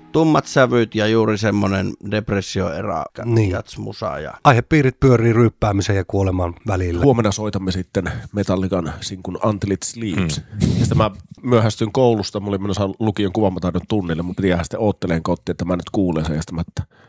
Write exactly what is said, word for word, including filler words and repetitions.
tummat sävyt ja juuri semmoinen depressioerä Niin. jatsmusa. Ja... Aihepiirit pyörii ryyppäämisen ja kuoleman välillä. Huomenna soitamme sitten Metallican sinkun Until It Sleeps. Mm. Ja sitten mä myöhästyin koulusta, mulla oli menossa lukion kuvaamataidon tunnille, mutta piti jäädä sitten oottelemaan kotiin, että mä nyt kuulen sen. Ja sitten mä, että